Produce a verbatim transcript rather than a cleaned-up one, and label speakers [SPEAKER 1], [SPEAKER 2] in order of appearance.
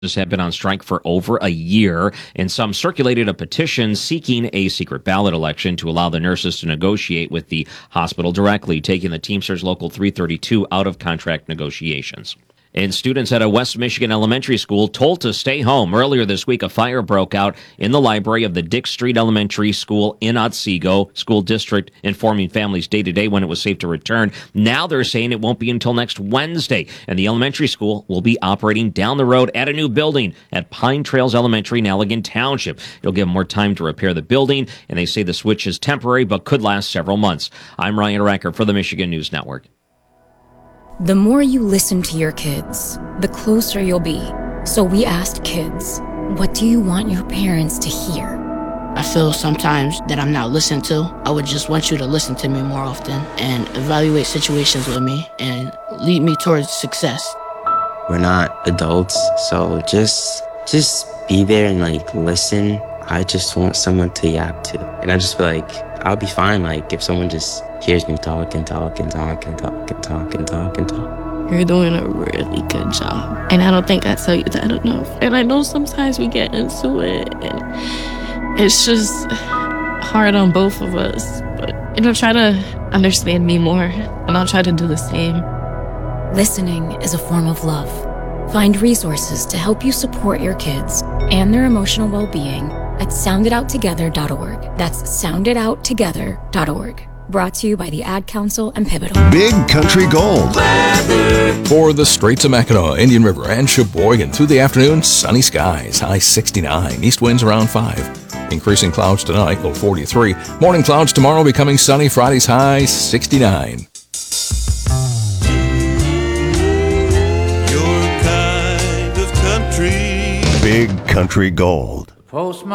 [SPEAKER 1] have been on strike for over a year, and some circulated a petition seeking a secret ballot election to allow the nurses to negotiate with the hospital directly, taking the Teamsters Local three thirty-two out of contract negotiations. And students at a West Michigan elementary school told to stay home. Earlier this week, a fire broke out in the library of the Dick Street Elementary School in Otsego. School district informing families day to day when it was safe to return. Now they're saying it won't be until next Wednesday, and the elementary school will be operating down the road at a new building at Pine Trails Elementary in Allegan Township. It'll give them more time to repair the building, and they say the switch is temporary but could last several months. I'm Ryan Racker for the Michigan News Network.
[SPEAKER 2] The more you listen to your kids, the closer you'll be. So we asked kids, what do you want your parents to hear?
[SPEAKER 3] I feel sometimes that I'm not listened to. I would just want you to listen to me more often and evaluate situations with me and lead me towards success.
[SPEAKER 4] We're not adults, so just just be there and like listen. I just want someone to yap to. And I just feel like I'll be fine like if someone just hears me talk and talk and talk and talk and talk and talk and talk.
[SPEAKER 5] You're doing a really good job. And I don't think I tell you that enough. And I know sometimes we get into it and it's just hard on both of us. But you know, try to understand me more and I'll try to do the same.
[SPEAKER 2] Listening is a form of love. Find resources to help you support your kids and their emotional well-being at sound it out together dot org. That's sound it out together dot org. Brought to you by the Ad Council and Pivotal.
[SPEAKER 6] Big Country Gold.
[SPEAKER 7] Weather. For the Straits of Mackinac, Indian River, and Sheboygan, through the afternoon, sunny skies, high sixty-nine, east winds around five. Increasing clouds tonight, low forty-three. Morning clouds tomorrow, becoming sunny, Friday's high sixty-nine.
[SPEAKER 6] Your kind of country. Big Country Gold.